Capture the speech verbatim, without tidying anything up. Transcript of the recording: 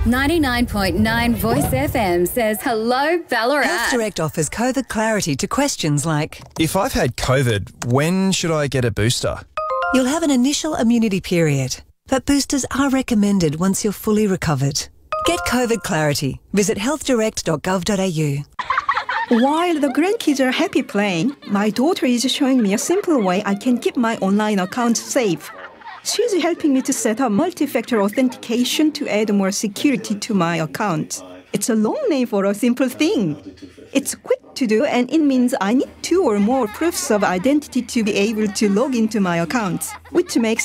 ninety-nine point nine Voice F M says hello, Ballarat. Health Direct offers COVID clarity to questions like, if I've had COVID, when should I get a booster? you'll have an initial immunity period, but boosters are recommended once you're fully recovered. Get COVID clarity. Visit health direct dot gov dot a u. While the grandkids are happy playing, my daughter is showing me a simple way I can keep my online account safe. She's helping me to set up multi-factor authentication to add more security to my account. It's a long name for a simple thing. It's quick to do, and it means I need two or more proofs of identity to be able to log into my account, which makes